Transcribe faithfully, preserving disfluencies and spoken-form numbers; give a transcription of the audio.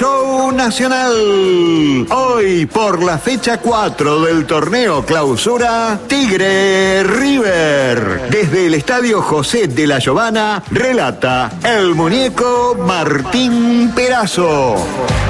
show nacional. Hoy, por la fecha cuatro del torneo Clausura, Tigre River. Desde el estadio José de la Giovana, relata el muñeco Martín Perazo.